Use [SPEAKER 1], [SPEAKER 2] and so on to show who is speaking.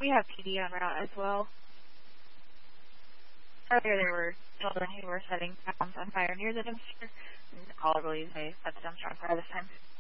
[SPEAKER 1] We have PD on route as well. Earlier there were children who were setting bombs on fire near the dumpster. And the caller believes they set the dumpster on fire this time.